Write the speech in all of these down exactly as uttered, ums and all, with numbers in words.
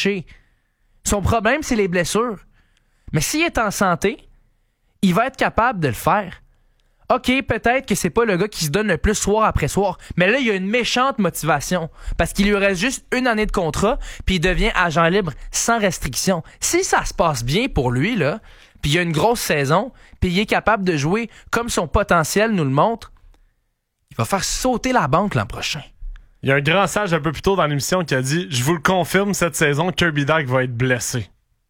chercher. Son problème, c'est les blessures. Mais s'il est en santé, il va être capable de le faire. OK, peut-être que c'est pas le gars qui se donne le plus soir après soir, mais là, il y a une méchante motivation parce qu'il lui reste juste une année de contrat puis il devient agent libre sans restriction. Si ça se passe bien pour lui, là, puis il y a une grosse saison, puis il est capable de jouer comme son potentiel nous le montre, il va faire sauter la banque l'an prochain. Il y a un grand sage un peu plus tôt dans l'émission qui a dit « Je vous le confirme, cette saison, Kirby Dach va être blessé. »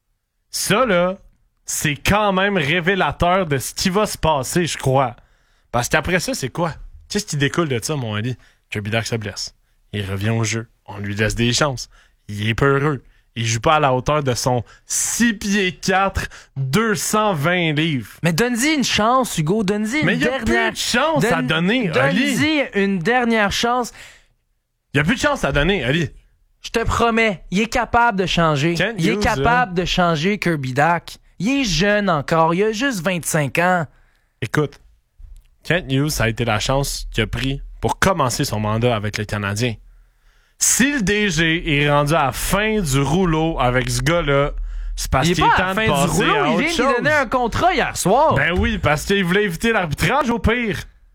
Ça, là, c'est quand même révélateur de ce qui va se passer, je crois. Parce qu'après ça, c'est quoi? Qu'est-ce qui découle de ça, mon Ali? Kirby Dach se blesse. Il revient au jeu. On lui laisse des chances. Il est peureux. Il joue pas à la hauteur de son six pieds quatre, deux cent vingt livres. Mais donne-y une chance, Hugo. Donne-y une Mais dernière... il y a plus de chance Donne... à donner, Ali. Donne-y une dernière chance. Il y a plus de chance à donner, Ali. Je te promets, il est capable de changer. Can't il est use, capable hein? de changer, Kirby Dach. Il est jeune encore. Il a juste vingt-cinq ans. Écoute, Kent Hughes, ça a été la chance qu'il a pris pour commencer son mandat avec le Canadien. Si le D G est rendu à la fin du rouleau avec ce gars-là, c'est parce il est qu'il pas est à la temps de fin du passer rouleau. à Il autre vient de chose. lui donner un contrat hier soir. Ben oui, parce qu'il voulait éviter l'arbitrage au pire.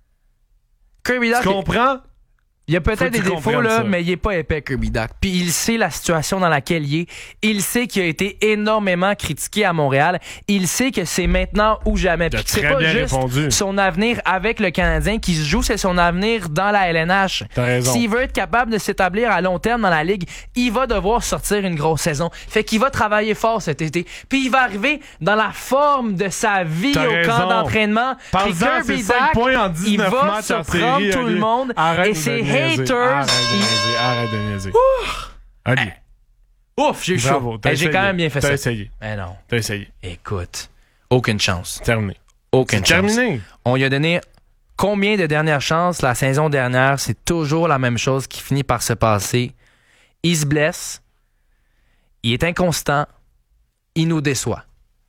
Kirby Dach, Tu comprends? il y a Faut peut-être que des tu défauts, comprennes là, ça. mais il est pas épais, Kirby Dach. Puis il sait la situation dans laquelle il est. Il sait qu'il a été énormément critiqué à Montréal. Il sait que c'est maintenant ou jamais. T'as Puis c'est très pas bien juste répondu. son avenir avec le Canadien qui se joue, c'est son avenir dans la L N H. T'as raison. S'il veut être capable de s'établir à long terme dans la Ligue, il va devoir sortir une grosse saison. Fait qu'il va travailler fort cet été. Puis il va arriver dans la forme de sa vie T'as au raison. camp d'entraînement. Puis Parle-en, Kirby c'est cinq Dach, points en il dix-neuf va matchs en surprendre série, tout Ali. le monde. Arrête Et de ses niaiser. haters... Arrête de ils- niaiser, arrête de niaiser. Ali, Ouf, j'ai eu bravo, chaud. t'as Hey, j'ai essayé. quand même bien fait T'as ça. essayé. Mais non. T'as essayé. Écoute, aucune chance. Terminé. Aucune C'est chance. terminé. On lui a donné combien de dernières chances la saison dernière? C'est toujours la même chose qui finit par se passer. Il se blesse. Il est inconstant. Il nous déçoit.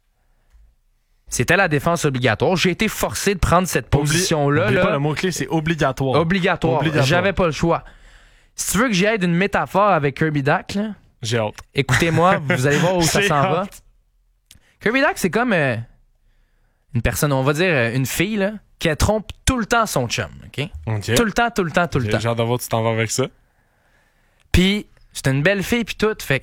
C'était la défense obligatoire. J'ai été forcé de prendre cette position-là. Oublie là. pas le mot-clé, c'est obligatoire. Obligatoire. Obligatoire. J'avais pas le choix. Si tu veux que j'y aille d'une métaphore avec Kirby Dach, là, J'ai hâte. écoutez-moi, vous allez voir où ça J'ai s'en va. hâte. Kirby Dach, c'est comme euh, une personne, on va dire euh, une fille, là, qui trompe tout le temps son chum. OK? Ok. Tout le temps, tout le temps, tout le temps. J'ai hâte de voir si tu t'en vas avec ça. Puis, c'est une belle fille, puis tout. Fait que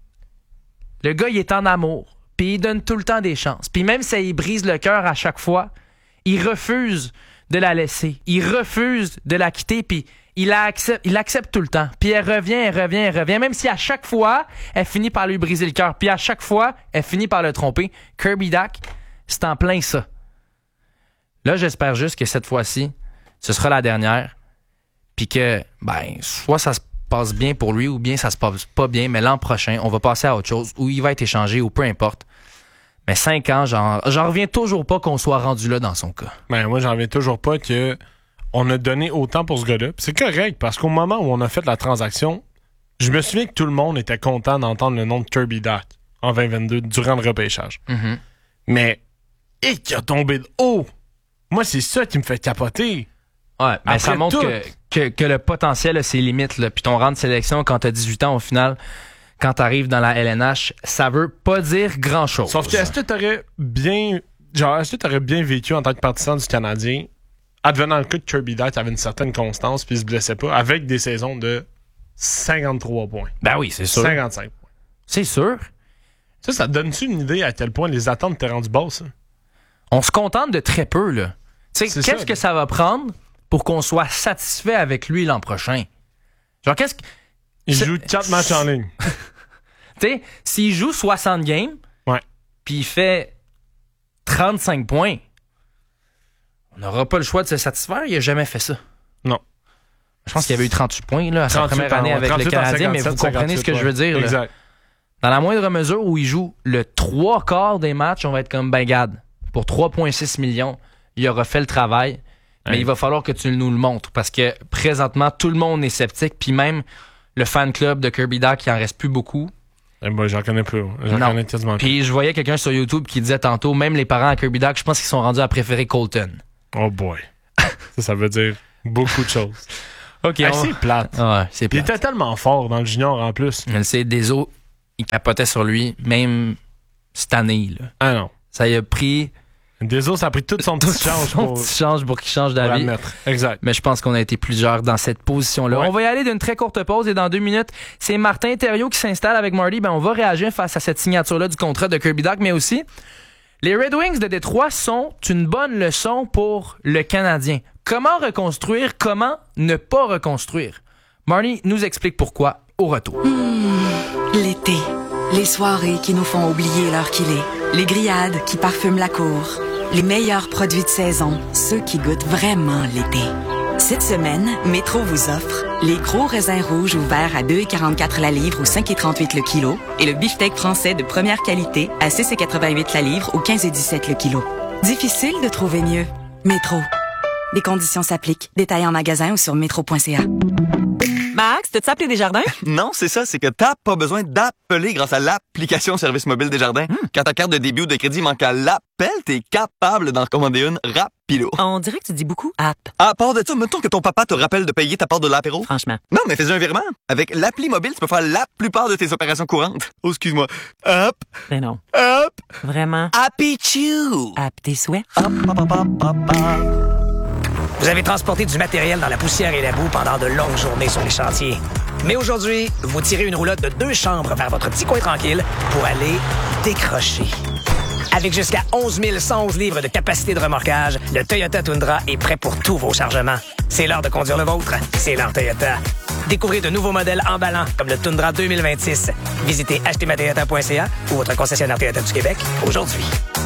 le gars, il est en amour. Puis, il donne tout le temps des chances. Puis, même si il brise le cœur à chaque fois, il refuse de la laisser. Il refuse de la quitter, puis il la accepte, il l'accepte tout le temps. Puis, elle revient, elle revient, elle revient. Même si à chaque fois, elle finit par lui briser le cœur. Puis, à chaque fois, elle finit par le tromper. Kirby Dach, c'est en plein ça. Là, j'espère juste que cette fois-ci, ce sera la dernière. Puis que, ben, soit ça se passe bien pour lui ou bien ça se passe pas bien, mais l'an prochain, on va passer à autre chose ou il va être échangé ou peu importe. Mais cinq ans, j'en, j'en reviens toujours pas qu'on soit rendu là dans son cas. Ben, moi, j'en reviens toujours pas que on a donné autant pour ce gars-là. Puis c'est correct, parce qu'au moment où on a fait la transaction, je me souviens que tout le monde était content d'entendre le nom de Kirby Dach en vingt vingt-deux durant le repêchage. Mm-hmm. Mais, et qui a tombé de haut! Moi, c'est ça qui me fait capoter. Ouais, mais Après ça montre tout. que, que, que le potentiel a ses limites. Là. Puis ton rang de sélection quand t'as dix-huit ans, au final, quand t'arrives dans la L N H, ça veut pas dire grand-chose. Sauf que, est-ce que t'aurais bien... Genre, est-ce que t'aurais bien vécu en tant que partisan du Canadien, advenant le cas de Kirby Dach avait une certaine constance puis il se blessait pas, avec des saisons de cinquante-trois points. Ben oui, c'est sûr. cinquante-cinq points. C'est sûr. Ça, ça te donne-tu une idée à quel point les attentes t'es rendues basses? Hein? On se contente de très peu, là. Tu sais, C'est qu'est-ce ça, que là. ça va prendre pour qu'on soit satisfait avec lui l'an prochain? Genre, qu'est-ce que... Il C'est- joue quatre matchs en ligne. Tu sais, s'il joue soixante games, Ouais. puis il fait trente-cinq points, on n'aura pas le choix de se satisfaire. Il n'a jamais fait ça. Non. Je pense qu'il y avait eu trente-huit points là, à sa trente-huit première année en- avec le trente-huit en Canadien, mais vous cinquante-sept, comprenez ce que je veux dire. cinquante-huit, là. ouais. Exact. Dans la moindre mesure où il joue le trois quarts des matchs, on va être comme, ben garde, pour trois virgule six millions, il aura fait le travail, mais Ouais. il va falloir que tu nous le montres parce que présentement, tout le monde est sceptique, puis même le fan club de Kirby Dach, il en reste plus beaucoup. Eh ben, j'en connais plus. J'en Non. connais quasiment plus. Puis je voyais quelqu'un sur YouTube qui disait tantôt, même les parents à Kirby Dach, je pense qu'ils sont rendus à préférer Colton. Oh boy. ça, ça veut dire beaucoup de choses. OK, Hey, on- c'est plate. Ouais, c'est Il plate. était tellement fort dans le junior en plus. Je le sais, des os. il capotait sur lui, même cette année. Là. Ah non. Ça y a pris... Deso, ça a pris tout son petit change son pour, petit change pour qu'il change d'avis. Exact. Mais je pense qu'on a été plusieurs dans cette position-là. Ouais. On va y aller d'une très courte pause et dans deux minutes, c'est Martin Thériault qui s'installe avec Marty. Ben, on va réagir face à cette signature-là du contrat de Kirby Dach, mais aussi, les Red Wings de Détroit sont une bonne leçon pour le Canadien. Comment reconstruire, comment ne pas reconstruire? Marty nous explique pourquoi au retour. Mmh, l'été. Les soirées qui nous font oublier l'heure qu'il est. Les grillades qui parfument la cour. Les meilleurs produits de saison, ceux qui goûtent vraiment l'été. Cette semaine, Métro vous offre les gros raisins rouges ouverts à deux virgule quarante-quatre la livre ou cinq virgule trente-huit le kilo et le beefsteak français de première qualité à six virgule quatre-vingt-huit la livre ou quinze virgule dix-sept le kilo. Difficile de trouver mieux. Métro. Des conditions s'appliquent. Détails en magasin ou sur métro point c a. Max, t'as-tu appelé Desjardins? Non, c'est ça, c'est que t'as pas besoin d'appeler grâce à l'application Service mobile Desjardins. Mm. Quand ta carte de débit ou de crédit manque à l'appel, t'es capable d'en commander une rapido. On dirait que tu dis beaucoup app. À part de ça, mettons que ton papa te rappelle de payer ta part de l'apéro. Franchement. Non, mais fais un virement. Avec l'appli mobile, tu peux faire la plupart de tes opérations courantes. Oh, excuse-moi. Hop. Ben non. Hop. Vraiment. Happy Chew. App tes souhaits. Hop, hop, hop, hop, hop, hop. Vous avez transporté du matériel dans la poussière et la boue pendant de longues journées sur les chantiers. Mais aujourd'hui, vous tirez une roulotte de deux chambres vers votre petit coin tranquille pour aller décrocher. Avec jusqu'à onze mille cent onze livres de capacité de remorquage, le Toyota Tundra est prêt pour tous vos chargements. C'est l'heure de conduire le vôtre. C'est l'heure Toyota. Découvrez de nouveaux modèles emballants comme le Tundra deux mille vingt-six. Visitez acheter ma toyota point c a ou votre concessionnaire Toyota du Québec aujourd'hui.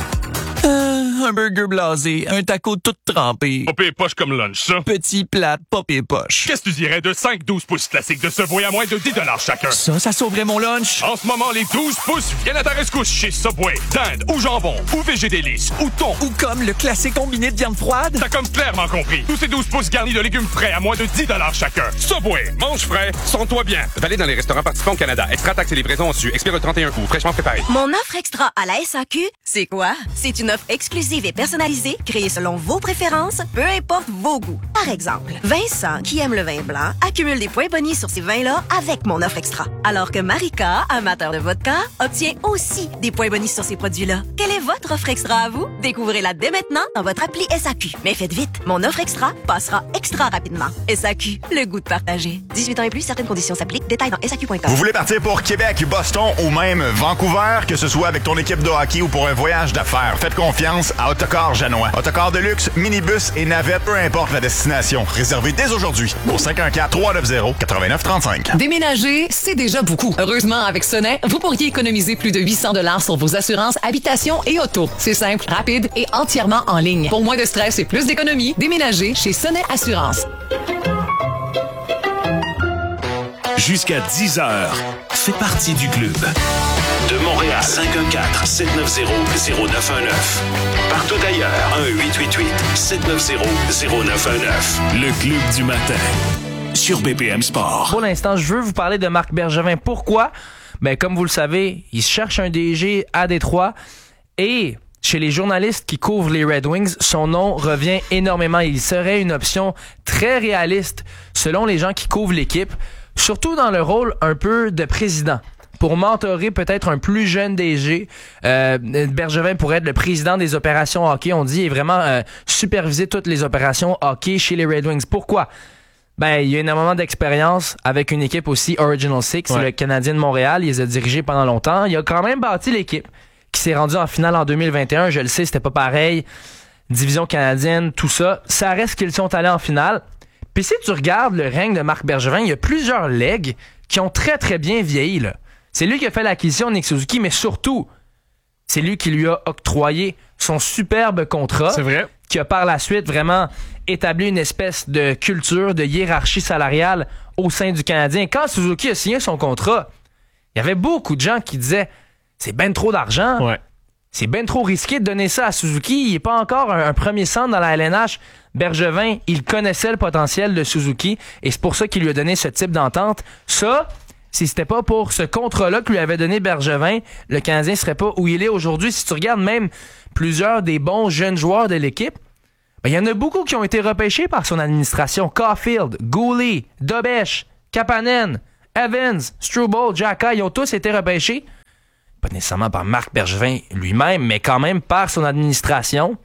Euh, un burger blasé, un taco tout trempé. Pas pire poche comme lunch, ça. Petit plat, pas pire poche. Qu'est-ce que tu dirais de cinq douze pouces classiques de Subway à moins de dix dollars chacun? Ça, ça sauverait mon lunch. En ce moment, les douze pouces viennent à ta rescousse chez Subway. Dinde ou jambon ou végé délices ou thon. Ou comme le classique combiné de viande froide. T'as comme clairement compris. Tous ces douze pouces garnis de légumes frais à moins de dix dollars chacun. Subway, mange frais, sens-toi bien. Valide dans les restaurants participants au Canada. Extra taxes et livraison au-dessus. Expire le trente et un août. Fraîchement préparé. Mon offre extra à la S A Q, c'est quoi? C'est une offre exclusive et personnalisée, créée selon vos préférences, peu importe vos goûts. Par exemple, Vincent, qui aime le vin blanc, accumule des points bonus sur ces vins-là avec mon offre extra. Alors que Marika, amateur de vodka, obtient aussi des points bonus sur ces produits-là. Quelle est votre offre extra à vous? Découvrez-la dès maintenant dans votre appli S A Q. Mais faites vite, mon offre extra passera extra rapidement. S A Q, le goût de partager. dix-huit ans et plus, certaines conditions s'appliquent. Détails dans S A Q point com. Vous voulez partir pour Québec, Boston ou même Vancouver, que ce soit avec ton équipe de hockey ou pour un voyage d'affaires, faites confiance à Autocar Janois. Autocar de luxe, minibus et navette, peu importe la destination. Réservez dès aujourd'hui au cinq un quatre, trois neuf zéro, neuf neuf trois cinq. Déménager, c'est déjà beaucoup. Heureusement, avec Sonnet, vous pourriez économiser plus de huit cents dollars sur vos assurances habitation et auto. C'est simple, rapide et entièrement en ligne. Pour moins de stress et plus d'économie, déménagez chez Sonnet Assurance. Jusqu'à dix heures, fais partie du club. De Montréal, cinq un quatre, sept neuf zéro, zéro neuf un neuf. Partout ailleurs, un huit huit huit, sept neuf zéro, zéro neuf un neuf. Le club du matin, sur B P M Sport. Pour l'instant, je veux vous parler de Marc Bergevin. Pourquoi? Ben, comme vous le savez, il cherche un D G à Détroit et chez les journalistes qui couvrent les Red Wings, son nom revient énormément. Il serait une option très réaliste selon les gens qui couvrent l'équipe, surtout dans le rôle un peu de président. Pour mentorer peut-être un plus jeune D G, euh, Bergevin pourrait être le président des opérations hockey, on dit, et vraiment euh, superviser toutes les opérations hockey chez les Red Wings. Pourquoi? Ben, il y a énormément d'expérience avec une équipe aussi Original Six, ouais. Le Canadien de Montréal, il les a dirigés pendant longtemps. Il a quand même bâti l'équipe qui s'est rendue en finale en deux mille vingt et un. Je le sais, c'était pas pareil. Division canadienne, tout ça. Ça reste qu'ils sont allés en finale. Puis si tu regardes le règne de Marc Bergevin, il y a plusieurs legs qui ont très très bien vieilli, là. C'est lui qui a fait l'acquisition de Nick Suzuki, mais surtout, c'est lui qui lui a octroyé son superbe contrat. C'est vrai. Qui a par la suite vraiment établi une espèce de culture, de hiérarchie salariale au sein du Canadien. Quand Suzuki a signé son contrat, il y avait beaucoup de gens qui disaient « C'est ben trop d'argent. Ouais. C'est ben trop risqué de donner ça à Suzuki. Il n'est pas encore un, un premier centre dans la L N H. » Bergevin, il connaissait le potentiel de Suzuki et c'est pour ça qu'il lui a donné ce type d'entente. Ça... Si c'était pas pour ce contrat-là que lui avait donné Bergevin, le Canadien serait pas où il est aujourd'hui. Si tu regardes même plusieurs des bons jeunes joueurs de l'équipe, ben, il y en a beaucoup qui ont été repêchés par son administration. Caulfield, Goulet, Dobesch, Kapanen, Evans, Struble, Xhaka, ils ont tous été repêchés. Pas nécessairement par Marc Bergevin lui-même, mais quand même par son administration.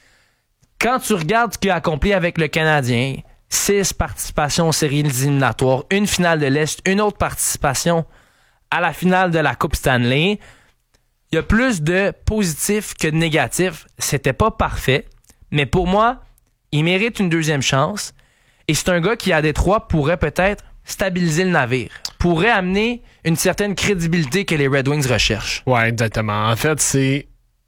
Quand tu regardes ce qu'il a accompli avec le Canadien, six participations aux séries éliminatoires, une finale de l'Est, une autre participation à la finale de la Coupe Stanley, il y a plus de positifs que de négatifs. C'était pas parfait, mais pour moi, il mérite une deuxième chance. Et c'est un gars qui, à Détroit, pourrait peut-être stabiliser le navire, pourrait amener une certaine crédibilité que les Red Wings recherchent. Ouais, exactement. En fait, c'est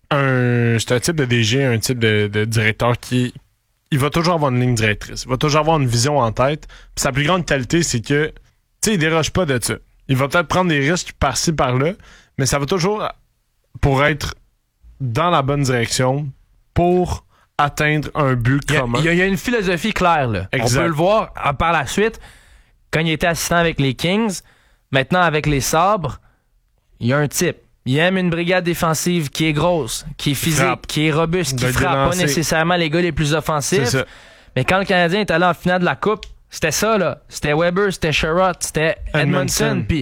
un, c'est un type de D G, un type de, de directeur qui il va toujours avoir une ligne directrice. Il va toujours avoir une vision en tête. Puis sa plus grande qualité, c'est que, tu sais, il déroge pas de ça. Il va peut-être prendre des risques par-ci, par-là, mais ça va toujours pour être dans la bonne direction pour atteindre un but il y a, commun. Il y, a, il y a une philosophie claire, là. Exact. On peut le voir ah, par la suite, quand il était assistant avec les Kings, maintenant avec les Sabres, il y a un type. Il aime une brigade défensive qui est grosse, qui est physique, frappe. qui est robuste, qui frappe pas nécessairement les gars les plus offensifs. Mais quand le Canadien est allé en finale de la Coupe, c'était ça, là. C'était Weber, c'était Sherratt, c'était Edmondson. Puis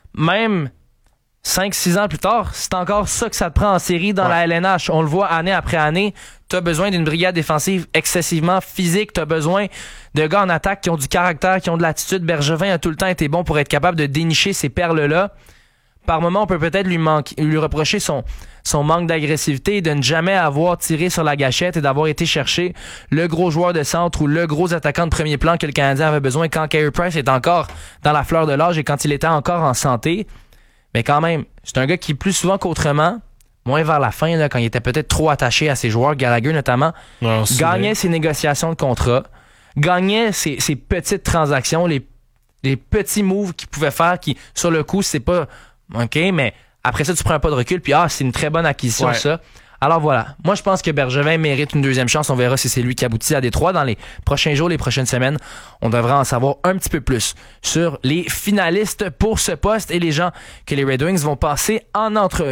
même cinq six ans plus tard, c'est encore ça que ça te prend en série dans ouais. la L N H. On le voit année après année. T'as besoin d'une brigade défensive excessivement physique. T'as besoin de gars en attaque qui ont du caractère, qui ont de l'attitude. Bergevin a tout le temps été bon pour être capable de dénicher ces perles-là. Par moment, on peut peut-être lui, manquer, lui reprocher son, son manque d'agressivité, de ne jamais avoir tiré sur la gâchette et d'avoir été chercher le gros joueur de centre ou le gros attaquant de premier plan que le Canadien avait besoin quand Carey Price est encore dans la fleur de l'âge et quand il était encore en santé. Mais quand même, c'est un gars qui, plus souvent qu'autrement, moins vers la fin, là, quand il était peut-être trop attaché à ses joueurs, Gallagher notamment, non, gagnait ses négociations de contrat, gagnait ses, ses petites transactions, les, les petits moves qu'il pouvait faire qui, sur le coup, c'est pas... OK, mais après ça, tu prends un pas de recul, puis ah, c'est une très bonne acquisition, ouais. ça. Alors voilà, moi je pense que Bergevin mérite une deuxième chance. On verra si c'est lui qui aboutit à Détroit dans les prochains jours, les prochaines semaines. On devra en savoir un petit peu plus sur les finalistes pour ce poste et les gens que les Red Wings vont passer en entrevue.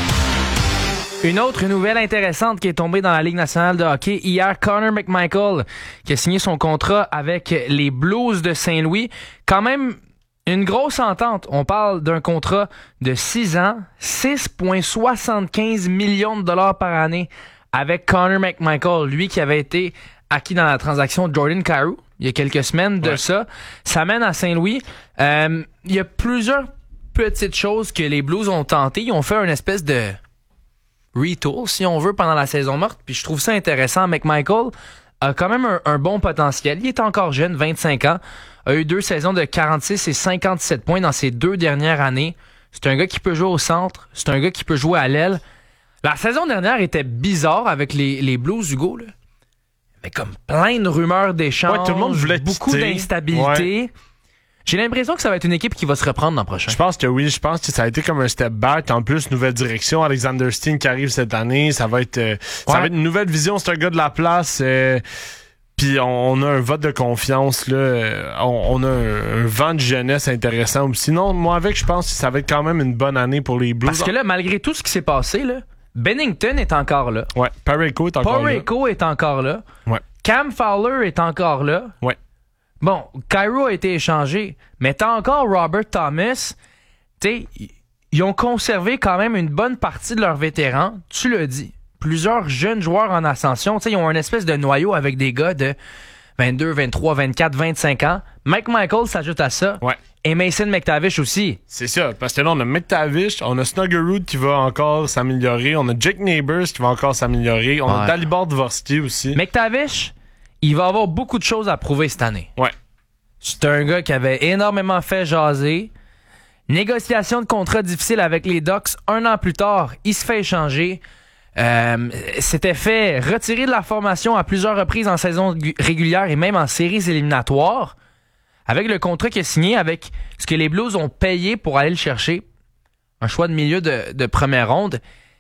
Une autre nouvelle intéressante qui est tombée dans la Ligue nationale de hockey hier, Connor McMichael qui a signé son contrat avec les Blues de Saint-Louis. Quand même une grosse entente. On parle d'un contrat de six ans, six virgule soixante-quinze millions de dollars par année avec Connor McMichael, lui qui avait été acquis dans la transaction de Jordan Kyrou il y a quelques semaines de ouais. ça. Ça mène à Saint-Louis. Euh, il y a plusieurs petites choses que les Blues ont tenté. Ils ont fait une espèce de retool, si on veut, pendant la saison morte. Puis je trouve ça intéressant. McMichael a quand même un, un bon potentiel. Il est encore jeune, vingt-cinq ans. A eu deux saisons de quarante-six et cinquante-sept points dans ses deux dernières années. C'est un gars qui peut jouer au centre. C'est un gars qui peut jouer à l'aile. La saison dernière était bizarre avec les, les Blues, Hugo. Là. Il y avait comme plein de rumeurs d'échanges. Ouais, tout le monde voulait beaucoup quitter. d'instabilité. Ouais. J'ai l'impression que ça va être une équipe qui va se reprendre l'an prochain. Je pense que oui. Je pense que ça a été comme un step back. En plus, nouvelle direction. Alexander Steen qui arrive cette année. Ça va être, euh, ouais. ça va être une nouvelle vision. C'est un gars de la place. Euh, Puis on a un vote de confiance, là. On, on a un, un vent de jeunesse intéressant. Sinon, moi, avec, je pense que ça va être quand même une bonne année pour les Blues. Parce que là, malgré tout ce qui s'est passé, là, Bennington est encore là. Ouais. Parayko est encore Parayko là. est encore là. Ouais. Cam Fowler est encore là. Ouais. Bon, Kyrou a été échangé, mais t'as encore Robert Thomas. Tu sais, ils ont conservé quand même une bonne partie de leurs vétérans. Tu l'as dit. Plusieurs jeunes joueurs en ascension. Tu sais, ils ont une espèce de noyau avec des gars de vingt-deux, vingt-trois, vingt-quatre, vingt-cinq ans. Mike Michael s'ajoute à ça. Ouais. Et Mason McTavish aussi. C'est ça, parce que là, on a McTavish, on a Snuggerud qui va encore s'améliorer, on a Jake Neighbors qui va encore s'améliorer, on ouais. a Dalibor Dvorsky aussi. McTavish, il va avoir beaucoup de choses à prouver cette année. Ouais. C'est un gars qui avait énormément fait jaser. Négociation de contrat difficile avec les Ducks. Un an plus tard, il se fait échanger. Euh, s'était fait retirer de la formation à plusieurs reprises en saison régulière et même en séries éliminatoires. Avec le contrat qu'il a signé, avec ce que les Blues ont payé pour aller le chercher, un choix de milieu de, de première ronde,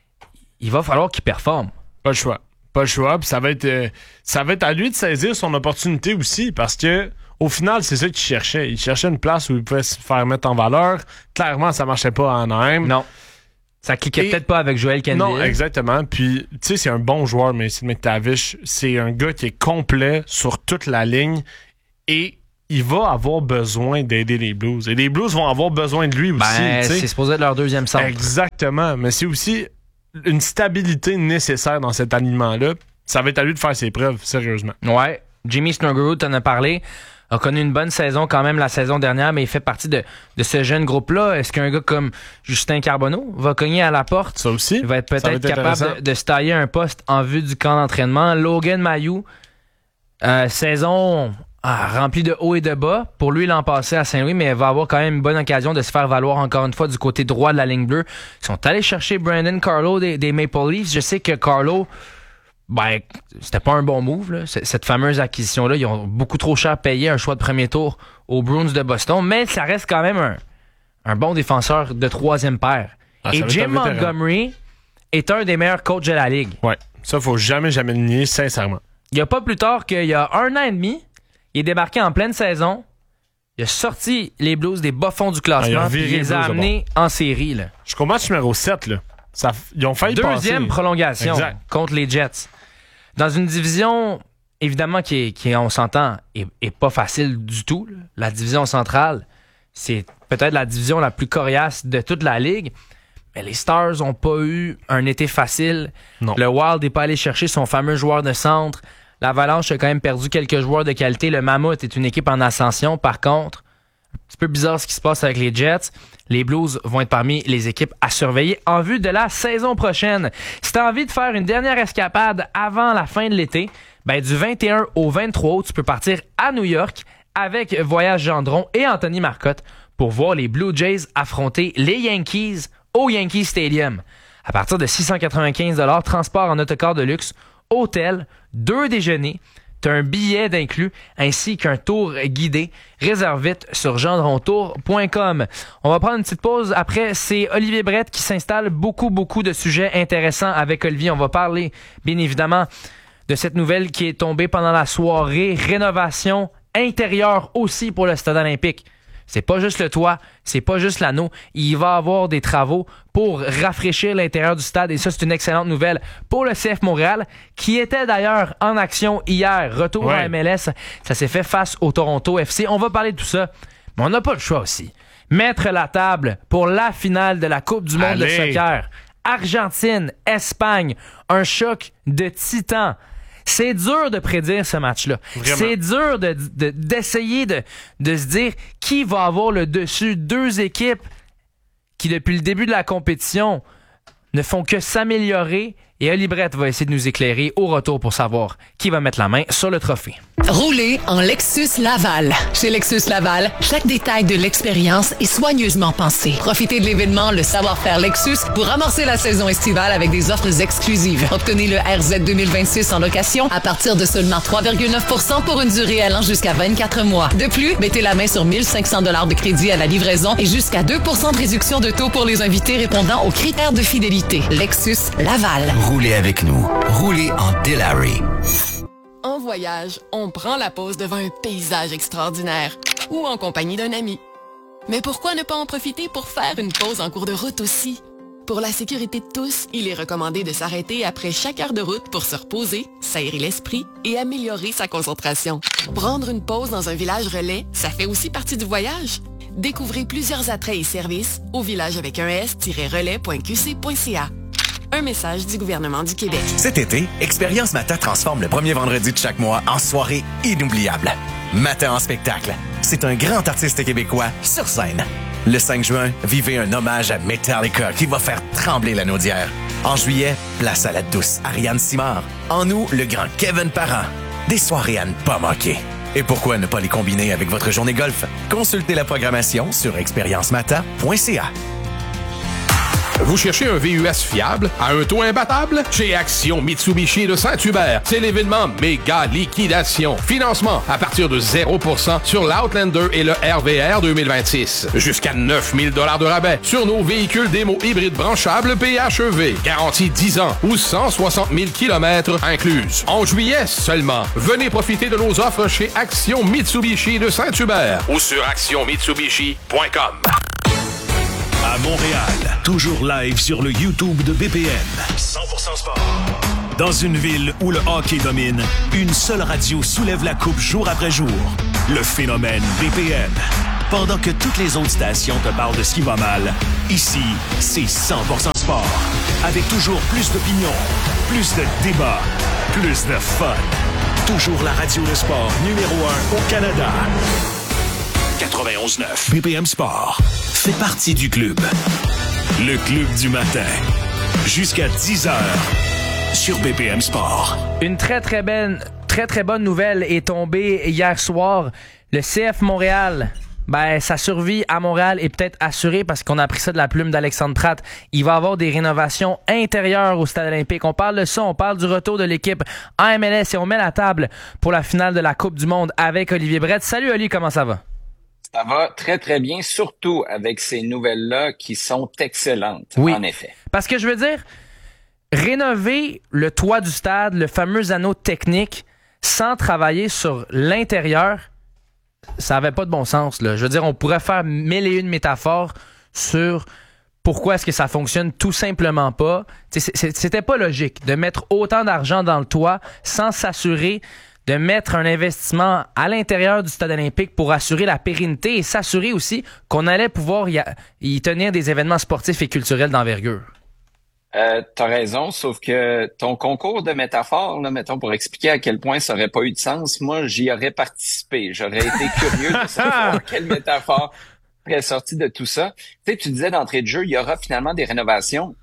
il va falloir qu'il performe. Pas le choix. Pas le choix. Puis ça va être, euh, ça va être à lui de saisir son opportunité aussi, parce que au final, c'est ça qu'il cherchait. Il cherchait une place où il pouvait se faire mettre en valeur. Clairement, ça marchait pas à Anaheim. Non. Ça cliquait Et... peut-être pas avec Joel Kenville. Non, exactement. Puis, tu sais, c'est un bon joueur, mais c'est McTavish. C'est un gars qui est complet sur toute la ligne. Et il va avoir besoin d'aider les Blues. Et les Blues vont avoir besoin de lui aussi. Ben, t'sais. c'est supposé être leur deuxième centre. Exactement. Mais c'est aussi une stabilité nécessaire dans cet alignement-là. Ça va être à lui de faire ses preuves, sérieusement. Ouais. Jimmy Snuggerud, t'en as parlé, a connu une bonne saison quand même la saison dernière, mais il fait partie de, de ce jeune groupe-là. Est-ce qu'un gars comme Justin Carbonneau va cogner à la porte? Ça aussi. Il va être peut-être va être capable de, de se tailler un poste en vue du camp d'entraînement. Logan Mailloux, euh, saison ah, remplie de hauts et de bas. Pour lui, l'an passé à Saint-Louis, mais il va avoir quand même une bonne occasion de se faire valoir encore une fois du côté droit de la ligne bleue. Ils sont allés chercher Brandon Carlo des, des Maple Leafs. Je sais que Carlo... Ben, c'était pas un bon move, là. Cette fameuse acquisition-là. Ils ont beaucoup trop cher payé un choix de premier tour aux Bruins de Boston, mais ça reste quand même un, un bon défenseur de troisième paire. Ah, Et Jim Montgomery est un des meilleurs coachs de la Ligue. Ouais, ça, faut jamais, jamais le nier, sincèrement. Il n'y a pas plus tard qu'il y a un an et demi, il est débarqué en pleine saison, il a sorti les Blues des bas-fonds du classement, ah, puis il les a amenés en série. Là. Jusqu'au match numéro sept, là. Ça, ils ont failli passer. Deuxième prolongation exact. Contre les Jets. Dans une division, évidemment, qui, est, qui est, on s'entend, est, est pas facile du tout. Là. La division centrale, c'est peut-être la division la plus coriace de toute la Ligue. Mais les Stars n'ont pas eu un été facile. Non. Le Wild n'est pas allé chercher son fameux joueur de centre. L'Avalanche a quand même perdu quelques joueurs de qualité. Le Mammoth est une équipe en ascension, par contre. Un petit peu bizarre ce qui se passe avec les Jets. Les Blues vont être parmi les équipes à surveiller en vue de la saison prochaine. Si tu as envie de faire une dernière escapade avant la fin de l'été, ben du vingt et un au vingt-trois août, tu peux partir à New York avec Voyage Gendron et Anthony Marcotte pour voir les Blue Jays affronter les Yankees au Yankee Stadium. À partir de six cent quatre-vingt-quinze dollars, transport en autocar de luxe, hôtel, deux déjeuners, tu as un billet d'inclus ainsi qu'un tour guidé. Réserve vite sur gendrontour point com. On va prendre une petite pause. Après, c'est Olivier Brett qui s'installe. Beaucoup, beaucoup de sujets intéressants avec Olivier. On va parler, bien évidemment, de cette nouvelle qui est tombée pendant la soirée. Rénovation intérieure aussi pour le Stade olympique. C'est pas juste le toit, c'est pas juste l'anneau. Il va y avoir des travaux pour rafraîchir l'intérieur du stade et ça, c'est une excellente nouvelle pour le C F Montréal qui était d'ailleurs en action hier. Retour ouais. à M L S, ça s'est fait face au Toronto F C. On va parler de tout ça, mais on n'a pas le choix aussi. Mettre la table pour la finale de la Coupe du monde Allez. de soccer. Argentine, Espagne, un choc de titans. C'est dur de prédire ce match-là. Vraiment. C'est dur de, de, d'essayer de, de se dire qui va avoir le dessus. Deux équipes qui, depuis le début de la compétition, ne font que s'améliorer. Et Oli Brett va essayer de nous éclairer au retour pour savoir qui va mettre la main sur le trophée. Roulez en Lexus Laval. Chez Lexus Laval, chaque détail de l'expérience est soigneusement pensé. Profitez de l'événement Le Savoir-faire Lexus pour amorcer la saison estivale avec des offres exclusives. Obtenez le R Z deux mille vingt-six en location à partir de seulement trois virgule neuf pour cent pour une durée allant jusqu'à vingt-quatre mois. De plus, mettez la main sur mille cinq cents dollars de crédit à la livraison et jusqu'à deux pour cent de réduction de taux pour les invités répondant aux critères de fidélité. Lexus Laval. Roulez avec nous. Roulez en Delary. En voyage, on prend la pause devant un paysage extraordinaire ou en compagnie d'un ami. Mais pourquoi ne pas en profiter pour faire une pause en cours de route aussi? Pour la sécurité de tous, il est recommandé de s'arrêter après chaque heure de route pour se reposer, s'aérer l'esprit et améliorer sa concentration. Prendre une pause dans un village relais, ça fait aussi partie du voyage. Découvrez plusieurs attraits et services au village avec un s-relais point q c point c a. Un message du gouvernement du Québec. Cet été, Expérience Mata transforme le premier vendredi de chaque mois en soirée inoubliable. Mata en spectacle. C'est un grand artiste québécois sur scène. Le cinq juin, vivez un hommage à Metallica qui va faire trembler la naudière. En juillet, place à la douce Ariane Simard. En août, le grand Kevin Parent. Des soirées à ne pas manquer. Et pourquoi ne pas les combiner avec votre journée golf? Consultez la programmation sur expérience mata point c a. Vous cherchez un V U S fiable à un taux imbattable? Chez Action Mitsubishi de Saint-Hubert, c'est l'événement méga liquidation. Financement à partir de zéro pour cent sur l'Outlander et le R V R deux mille vingt-six. Jusqu'à neuf mille dollars de rabais sur nos véhicules démo hybrides branchables P H E V. Garantie dix ans ou cent soixante mille kilomètres incluses. En juillet seulement, venez profiter de nos offres chez Action Mitsubishi de Saint-Hubert ou sur action mitsubishi point com. À Montréal, toujours live sur le YouTube de B P M. cent pour cent sport. Dans une ville où le hockey domine, une seule radio soulève la coupe jour après jour. le phénomène B P M. Pendant que toutes les autres stations te parlent de ce qui va mal, ici, c'est cent pour cent sport. Avec toujours plus d'opinions, plus de débats, plus de fun. Toujours la radio de sport numéro un au Canada. quatre-vingt-onze neuf B P M Sport fait partie du club. Le club du matin. Jusqu'à dix heures sur B P M Sport. Une très très belle, très très bonne nouvelle est tombée hier soir. Le C F Montréal, ben sa survie à Montréal est peut-être assurée parce qu'on a appris ça de la plume d'Alexandre Pratt. Il va y avoir des rénovations intérieures au Stade olympique. On parle de ça, on parle du retour de l'équipe en M L S et on met la table pour la finale de la Coupe du Monde avec Olivier Brett. Salut Oli, comment ça va? Ça va très très bien, surtout avec ces nouvelles-là qui sont excellentes, oui, en effet. Parce que je veux dire, rénover le toit du stade, le fameux anneau technique, sans travailler sur l'intérieur, ça avait pas de bon sens, là. Je veux dire, on pourrait faire mille et une métaphores sur pourquoi est-ce que ça fonctionne tout simplement pas. T'sais, c'était pas logique de mettre autant d'argent dans le toit sans s'assurer de mettre un investissement à l'intérieur du Stade olympique pour assurer la pérennité et s'assurer aussi qu'on allait pouvoir y, a, y tenir des événements sportifs et culturels d'envergure. Euh, t'as raison, sauf que ton concours de métaphores, là, mettons, pour expliquer à quel point ça aurait pas eu de sens, moi, j'y aurais participé. J'aurais été curieux de savoir quelle métaphore serait sortie de tout ça. Tu sais, tu disais d'entrée de jeu, il y aura finalement des rénovations.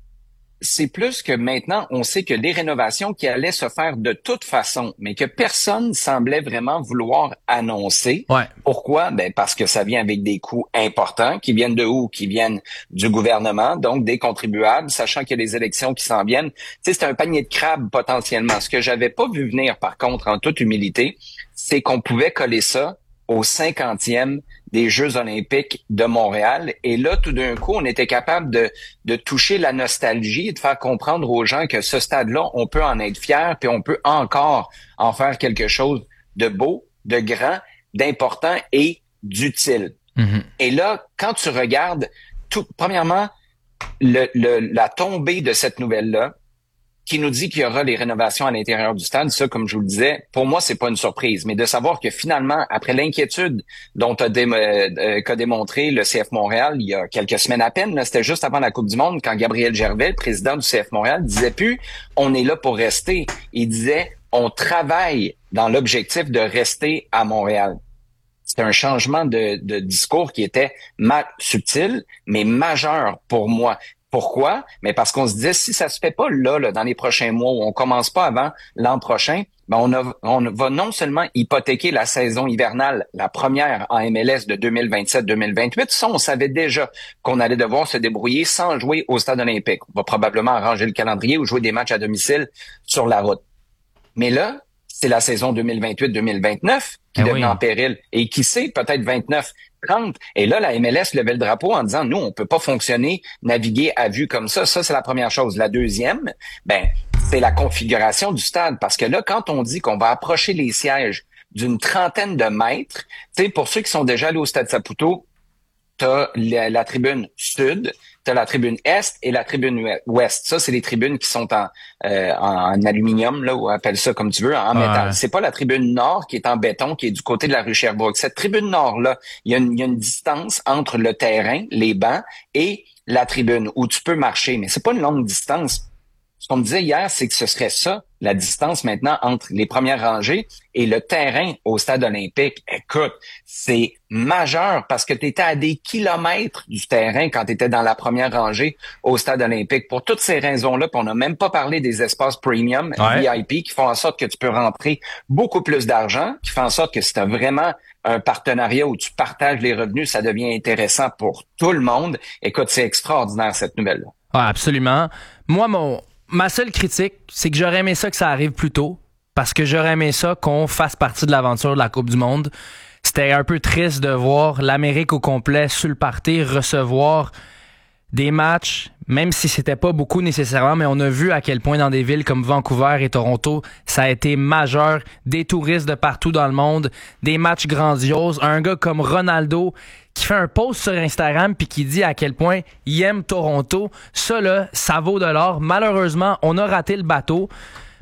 C'est plus que maintenant, on sait que les rénovations qui allaient se faire de toute façon, mais que personne semblait vraiment vouloir annoncer. Ouais. Pourquoi? Ben, parce que ça vient avec des coûts importants, qui viennent de où? Qui viennent du gouvernement, donc des contribuables, sachant qu'il y a des élections qui s'en viennent. Tu sais, c'est un panier de crabes potentiellement. Ce que j'avais pas vu venir, par contre, en toute humilité, c'est qu'on pouvait coller ça au cinquantième des Jeux olympiques de Montréal. Et là, tout d'un coup, on était capable de, de toucher la nostalgie et de faire comprendre aux gens que ce stade-là, on peut en être fier, puis on peut encore en faire quelque chose de beau, de grand, d'important et d'utile. Mm-hmm. Et là, quand tu regardes, tout, premièrement, le, le, la tombée de cette nouvelle-là, qui nous dit qu'il y aura les rénovations à l'intérieur du stade, ça, comme je vous le disais, pour moi, c'est pas une surprise. Mais de savoir que finalement, après l'inquiétude dont a dé- euh, qu'a démontré le C F Montréal il y a quelques semaines à peine, là, c'était juste avant la Coupe du Monde, quand Gabriel Gervais, président du C F Montréal, disait plus « on est là pour rester ». Il disait « on travaille dans l'objectif de rester à Montréal ». C'était un changement de, de discours qui était mal subtil, mais majeur pour moi. Pourquoi? Mais parce qu'on se disait, si ça se fait pas là, là dans les prochains mois, ou on commence pas avant l'an prochain, ben on, a, on va non seulement hypothéquer la saison hivernale, la première en M L S de deux mille vingt-sept deux mille vingt-huit. Ça, on savait déjà qu'on allait devoir se débrouiller sans jouer au Stade olympique. On va probablement arranger le calendrier ou jouer des matchs à domicile sur la route. Mais là, c'est la saison deux mille vingt-huit deux mille vingt-neuf qui eh devient oui. en péril. Et qui sait, peut-être vingt-neuf trente. Et là, la M L S levait le drapeau en disant, nous, on peut pas fonctionner, naviguer à vue comme ça. Ça, c'est la première chose. La deuxième, ben, c'est la configuration du stade. Parce que là, quand on dit qu'on va approcher les sièges d'une trentaine de mètres, tu sais, pour ceux qui sont déjà allés au Stade Saputo, t'as la, la tribune sud, t'as la tribune est et la tribune ouest. Ça, c'est les tribunes qui sont en, euh, en, en aluminium, là, ou appelle ça comme tu veux, en ouais. métal. C'est pas la tribune nord qui est en béton, qui est du côté de la rue Sherbrooke. Cette tribune nord-là, il y a une, il y a une distance entre le terrain, les bancs, et la tribune où tu peux marcher. Mais c'est pas une longue distance. Ce qu'on me disait hier, c'est que ce serait ça, la distance maintenant entre les premières rangées et le terrain au Stade olympique. Écoute, c'est majeur parce que tu étais à des kilomètres du terrain quand tu étais dans la première rangée au Stade olympique. Pour toutes ces raisons-là, puis on n'a même pas parlé des espaces premium, ouais. V I P, qui font en sorte que tu peux rentrer beaucoup plus d'argent, qui font en sorte que c'est vraiment un partenariat où tu partages les revenus, ça devient intéressant pour tout le monde. Écoute, c'est extraordinaire cette nouvelle-là. Ah, absolument. Moi, mon... Ma seule critique, c'est que j'aurais aimé ça que ça arrive plus tôt, parce que j'aurais aimé ça qu'on fasse partie de l'aventure de la Coupe du Monde. C'était un peu triste de voir l'Amérique au complet sur le party recevoir des matchs, même si c'était pas beaucoup nécessairement, mais on a vu à quel point dans des villes comme Vancouver et Toronto, ça a été majeur. Des touristes de partout dans le monde, des matchs grandioses. Un gars comme Ronaldo qui fait un post sur Instagram puis qui dit à quel point il aime Toronto. Ça, là, ça vaut de l'or. Malheureusement, on a raté le bateau.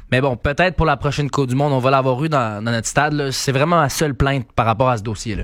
Mais bon, peut-être pour la prochaine Coupe du Monde, on va l'avoir eu dans, dans notre stade. Là. C'est vraiment ma seule plainte par rapport à ce dossier-là.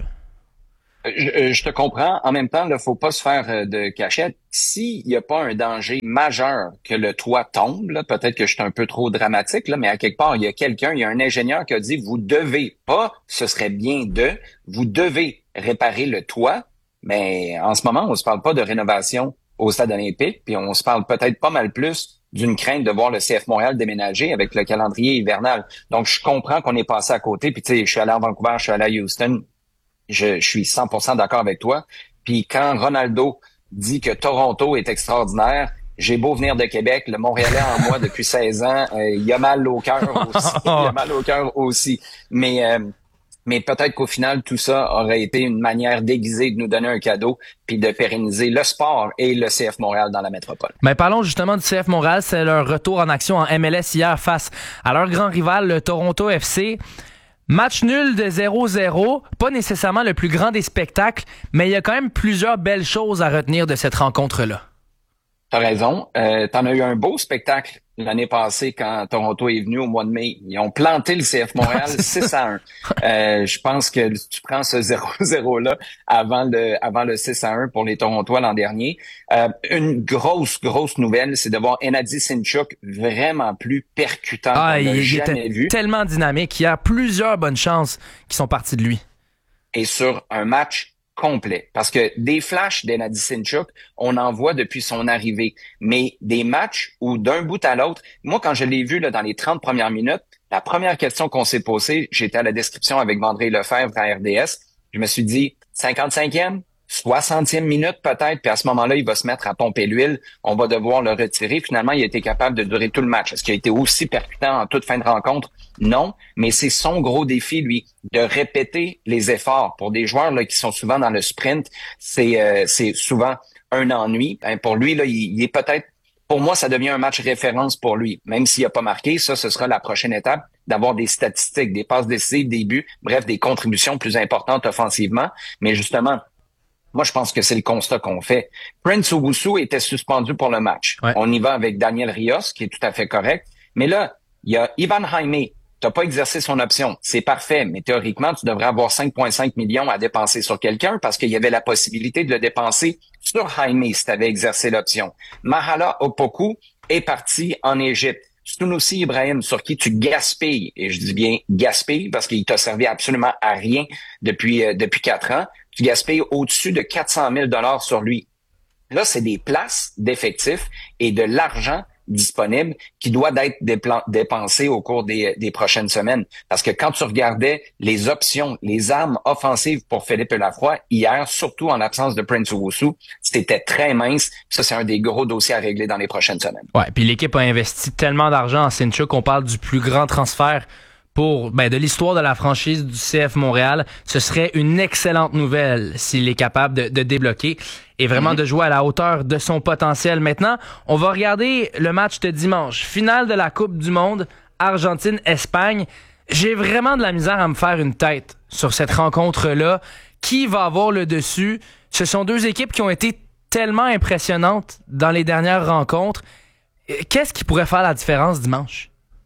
Je, je te comprends. En même temps, il ne faut pas se faire de cachette. S'il n'y a pas un danger majeur que le toit tombe, là, peut-être que je suis un peu trop dramatique, là, mais à quelque part, il y a quelqu'un, il y a un ingénieur qui a dit, vous devez pas, ce serait bien de, vous devez réparer le toit. Mais en ce moment, on se parle pas de rénovation au stade olympique, puis on se parle peut-être pas mal plus d'une crainte de voir le C F Montréal déménager avec le calendrier hivernal. Donc, je comprends qu'on est passé à côté. Puis, tu sais, je suis allé à Vancouver, je suis allé à Houston. Je, je suis cent pour cent d'accord avec toi. Puis, quand Ronaldo dit que Toronto est extraordinaire, j'ai beau venir de Québec, le Montréalais en moi depuis seize ans, euh, il y a mal au cœur aussi. Il y a mal au cœur aussi. Mais... Euh, Mais peut-être qu'au final, tout ça aurait été une manière déguisée de nous donner un cadeau puis de pérenniser le sport et le C F Montréal dans la métropole. Mais parlons justement du C F Montréal. C'est leur retour en action en M L S hier face à leur grand rival, le Toronto F C. Match nul de zéro zéro. Pas nécessairement le plus grand des spectacles, mais il y a quand même plusieurs belles choses à retenir de cette rencontre-là. T'as raison. Euh, t'en as eu un beau spectacle l'année passée quand Toronto est venu au mois de mai. Ils ont planté le C F Montréal six à un. Euh, je pense que tu prends ce zéro zéro-là avant le, avant le six à un pour les Torontois l'an dernier. Euh, une grosse, grosse nouvelle, c'est de voir Hennady Sinchuk vraiment plus percutant ah, qu'on n'a il jamais était vu. Tellement dynamique. Il y a plusieurs bonnes chances qui sont parties de lui. Et sur un match complet. Parce que des flashs d'Hennady Sinchuk, on en voit depuis son arrivée. Mais des matchs où d'un bout à l'autre, moi, quand je l'ai vu là, dans les trente premières minutes, la première question qu'on s'est posée, j'étais à la description avec Vandré Lefebvre à R D S, je me suis dit, cinquante-cinquième, soixantième minute peut-être, puis à ce moment-là, il va se mettre à pomper l'huile, on va devoir le retirer. Finalement, il a été capable de durer tout le match. Est-ce qu'il a été aussi percutant en toute fin de rencontre? Non, mais c'est son gros défi, lui, de répéter les efforts. Pour des joueurs là, qui sont souvent dans le sprint, c'est euh, c'est souvent un ennui. Ben, pour lui, là, il, il est peut-être, pour moi, ça devient un match référence pour lui. Même s'il n'a pas marqué, ça, ce sera la prochaine étape, d'avoir des statistiques, des passes décisives, des buts, bref, des contributions plus importantes offensivement. Mais justement, moi, je pense que c'est le constat qu'on fait. Prince Owusu était suspendu pour le match. Ouais. On y va avec Daniel Rios, qui est tout à fait correct. Mais là, il y a Ivan Jaime. Tu n'as pas exercé son option. C'est parfait, mais théoriquement, tu devrais avoir cinq virgule cinq millions à dépenser sur quelqu'un parce qu'il y avait la possibilité de le dépenser sur Jaime si tu avais exercé l'option. Mahala Opoku est parti en Égypte. Sunusi Ibrahim, sur qui tu gaspilles, et je dis bien gaspilles parce qu'il t'a servi absolument à rien depuis euh, depuis quatre ans, tu gaspilles au-dessus de quatre cent mille dollars sur lui. Là, c'est des places d'effectifs et de l'argent disponible qui doit être dépla- dépensé au cours des, des prochaines semaines. Parce que quand tu regardais les options, les armes offensives pour Philippe Lafroy, hier, surtout en l'absence de Prince Owusu, c'était très mince. Ça, c'est un des gros dossiers à régler dans les prochaines semaines. Ouais, puis l'équipe a investi tellement d'argent en Sinchuk qu'on parle du plus grand transfert pour ben, de l'histoire de la franchise du C F Montréal. Ce serait une excellente nouvelle s'il est capable de, de débloquer et vraiment mm-hmm. de jouer à la hauteur de son potentiel. Maintenant, on va regarder le match de dimanche. Finale de la Coupe du Monde, Argentine-Espagne. J'ai vraiment de la misère à me faire une tête sur cette rencontre-là. Qui va avoir le dessus? Ce sont deux équipes qui ont été tellement impressionnantes dans les dernières rencontres. Qu'est-ce qui pourrait faire la différence dimanche?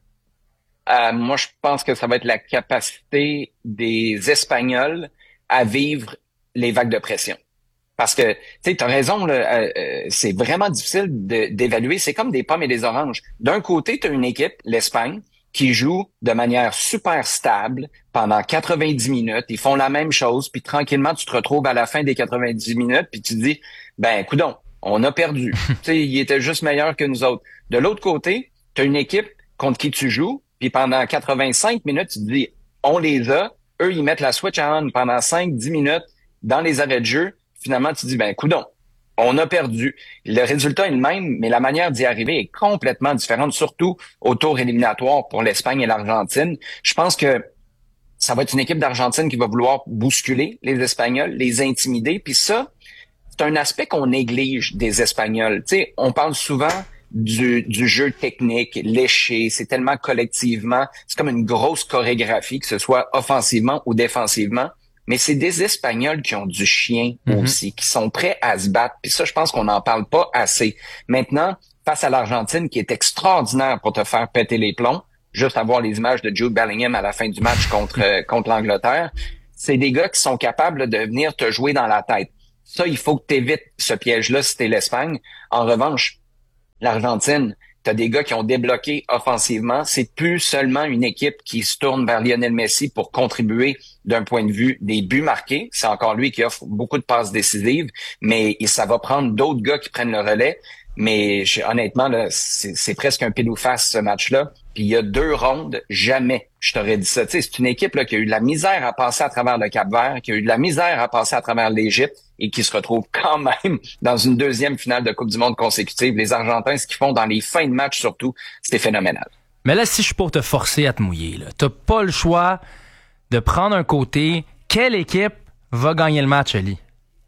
Euh, moi, je pense que ça va être la capacité des Espagnols à vivre les vagues de pression. Parce que, tu sais, t'as raison, là, euh, c'est vraiment difficile de, d'évaluer. C'est comme des pommes et des oranges. D'un côté, t'as une équipe, l'Espagne, qui joue de manière super stable pendant quatre-vingt-dix minutes. Ils font la même chose, puis tranquillement, tu te retrouves à la fin des quatre-vingt-dix minutes, puis tu te dis, ben, coudonc, on a perdu. Tu sais, ils étaient juste meilleurs que nous autres. De l'autre côté, t'as une équipe contre qui tu joues, puis pendant quatre-vingt-cinq minutes, tu te dis, on les a. Eux, ils mettent la switch on pendant cinq dix minutes dans les arrêts de jeu. Finalement, tu te dis, ben, coudonc, on a perdu. Le résultat est le même, mais la manière d'y arriver est complètement différente, surtout au tour éliminatoire pour l'Espagne et l'Argentine. Je pense que ça va être une équipe d'Argentine qui va vouloir bousculer les Espagnols, les intimider. Puis ça, c'est un aspect qu'on néglige des Espagnols. Tu sais, on parle souvent du, du jeu technique, léché, c'est tellement collectivement, c'est comme une grosse chorégraphie, que ce soit offensivement ou défensivement. Mais c'est des Espagnols qui ont du chien mm-hmm. aussi, qui sont prêts à se battre. Puis ça, je pense qu'on n'en parle pas assez. Maintenant, face à l'Argentine, qui est extraordinaire pour te faire péter les plombs, juste à voir les images de Jude Bellingham à la fin du match contre euh, contre l'Angleterre. C'est des gars qui sont capables là, de venir te jouer dans la tête. Ça, il faut que tu évites ce piège-là si t'es l'Espagne. En revanche, l'Argentine, t'as des gars qui ont débloqué offensivement. C'est plus seulement une équipe qui se tourne vers Lionel Messi pour contribuer d'un point de vue des buts marqués. C'est encore lui qui offre beaucoup de passes décisives, mais ça va prendre d'autres gars qui prennent le relais. Mais honnêtement, là, c'est, c'est presque un pile ou face ce match-là. Puis il y a deux rondes, jamais je t'aurais dit ça. Tu sais, c'est une équipe là, qui a eu de la misère à passer à travers le Cap-Vert, qui a eu de la misère à passer à travers l'Égypte et qui se retrouve quand même dans une deuxième finale de Coupe du Monde consécutive. Les Argentins, ce qu'ils font dans les fins de match surtout, c'est phénoménal. Mais là, si je suis pour te forcer à te mouiller, là, t'as pas le choix de prendre un côté. Quelle équipe va gagner le match, Ali?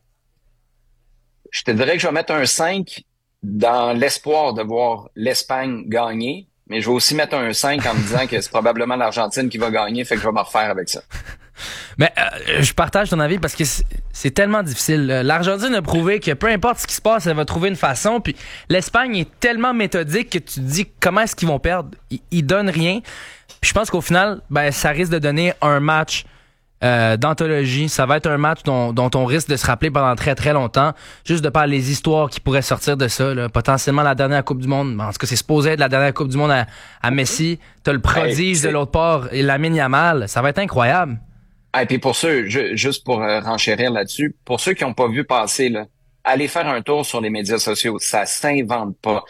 Je te dirais que je vais mettre un cinq dans l'espoir de voir l'Espagne gagner, mais je vais aussi mettre un cinq en me disant que c'est probablement l'Argentine qui va gagner, fait que je vais me refaire avec ça. Mais euh, je partage ton avis parce que c'est, c'est tellement difficile. L'Argentine a prouvé que peu importe ce qui se passe, elle va trouver une façon. Puis l'Espagne est tellement méthodique que tu te dis comment est-ce qu'ils vont perdre. Ils, ils donnent rien. Puis je pense qu'au final, ben ça risque de donner un match Euh, d'anthologie. Ça va être un match dont, dont on risque de se rappeler pendant très très longtemps, juste de par les histoires qui pourraient sortir de ça, là. Potentiellement la dernière Coupe du Monde, en tout cas c'est supposé être la dernière Coupe du Monde à, à Messi, t'as le prodige hey, de l'autre part et Lamine Yamal, ça va être incroyable. Et puis pour ceux, je, juste pour euh, renchérir là-dessus, pour ceux qui n'ont pas vu passer, là, allez faire un tour sur les médias sociaux, ça s'invente pas.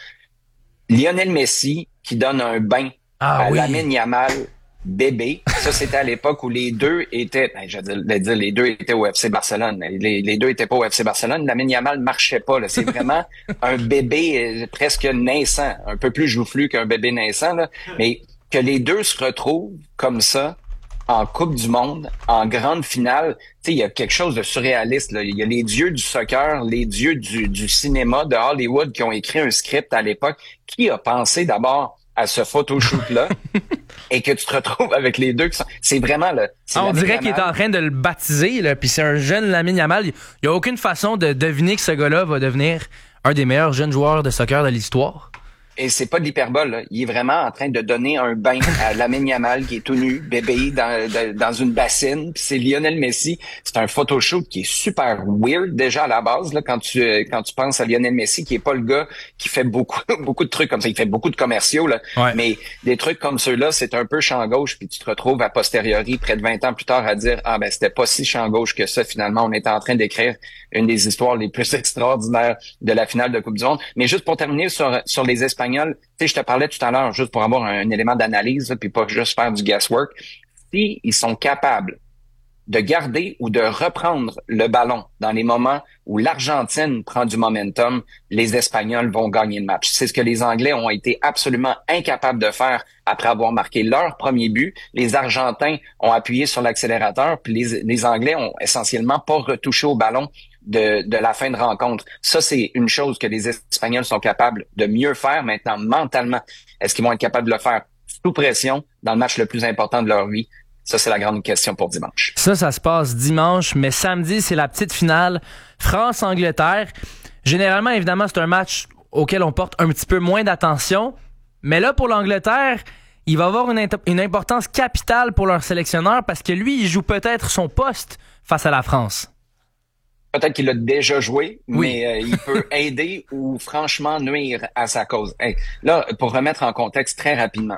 Lionel Messi qui donne un bain ah, à oui. Lamine Yamal bébé. Ça, c'était à l'époque où les deux étaient, ben, je vais dire, les deux étaient au F C Barcelone. Les, les deux étaient pas au F C Barcelone. Lamine Yamal marchait pas, là. C'est vraiment un bébé presque naissant. Un peu plus joufflu qu'un bébé naissant, là. Mais que les deux se retrouvent comme ça, en Coupe du Monde, en grande finale, tu sais, il y a quelque chose de surréaliste, là. Il y a les dieux du soccer, les dieux du, du cinéma de Hollywood qui ont écrit un script à l'époque. Qui a pensé d'abord à ce photoshoot-là et que tu te retrouves avec les deux qui sont... C'est vraiment... Là, c'est ah, on dirait Yamal. qu'il est en train de le baptiser, là, puis c'est un jeune Lamine Yamal. Il n'y a aucune façon de deviner que ce gars-là va devenir un des meilleurs jeunes joueurs de soccer de l'histoire. Et c'est pas de l'hyperbole, là. Il est vraiment en train de donner un bain à Lamine Yamal qui est tout nu, bébé, dans, de, dans une bassine. Puis c'est Lionel Messi. C'est un photoshoot qui est super weird déjà à la base, là, quand tu quand tu penses à Lionel Messi, qui est pas le gars qui fait beaucoup beaucoup de trucs comme ça. Il fait beaucoup de commerciaux, là. Ouais. Mais des trucs comme ceux-là, c'est un peu champ gauche. Puis tu te retrouves à posteriori, près de vingt ans plus tard, à dire ah ben c'était pas si champ gauche que ça. Finalement, on était en train d'écrire une des histoires les plus extraordinaires de la finale de Coupe du Monde. Mais juste pour terminer sur sur les Espagnols. Tu sais, je te parlais tout à l'heure, juste pour avoir un, un élément d'analyse, là, puis pas juste faire du guesswork. Si ils sont capables de garder ou de reprendre le ballon dans les moments où l'Argentine prend du momentum, les Espagnols vont gagner le match. C'est ce que les Anglais ont été absolument incapables de faire après avoir marqué leur premier but. Les Argentins ont appuyé sur l'accélérateur, puis les, les Anglais ont essentiellement pas retouché au ballon de, de la fin de rencontre. Ça, c'est une chose que les Espagnols sont capables de mieux faire maintenant mentalement. Est-ce qu'ils vont être capables de le faire sous pression dans le match le plus important de leur vie? Ça, c'est la grande question pour dimanche. Ça, ça se passe dimanche, mais samedi, c'est la petite finale France-Angleterre. Généralement, évidemment, c'est un match auquel on porte un petit peu moins d'attention. Mais là, pour l'Angleterre, il va avoir une, une importance capitale pour leur sélectionneur parce que lui, il joue peut-être son poste face à la France. Peut-être qu'il a déjà joué, oui. mais euh, il peut aider ou franchement nuire à sa cause. Hey, là, pour remettre en contexte très rapidement,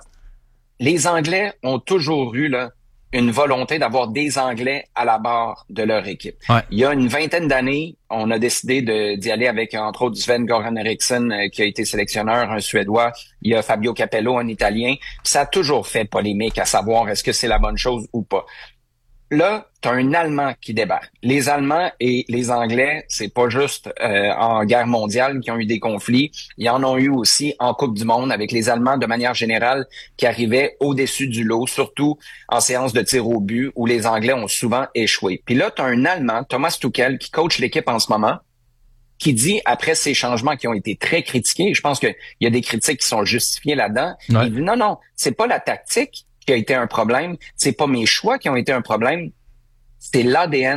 les Anglais ont toujours eu là une volonté d'avoir des Anglais à la barre de leur équipe. Ouais. Il y a une vingtaine d'années, on a décidé de, d'y aller avec, entre autres, Sven-Göran Eriksson, euh, qui a été sélectionneur, un Suédois. Il y a Fabio Capello, un Italien. Puis ça a toujours fait polémique à savoir est-ce que c'est la bonne chose ou pas. Là, t'as un Allemand qui débarque. Les Allemands et les Anglais, c'est pas juste euh, en guerre mondiale qui ont eu des conflits. Ils en ont eu aussi en Coupe du Monde avec les Allemands de manière générale qui arrivaient au-dessus du lot, surtout en séance de tir au but où les Anglais ont souvent échoué. Puis là, t'as un Allemand, Thomas Tuchel, qui coach l'équipe en ce moment, qui dit, après ces changements qui ont été très critiqués, je pense qu'il y a des critiques qui sont justifiées là-dedans, ouais. Il dit non, non, c'est pas la tactique qui a été un problème, c'est pas mes choix qui ont été un problème, c'est l'A D N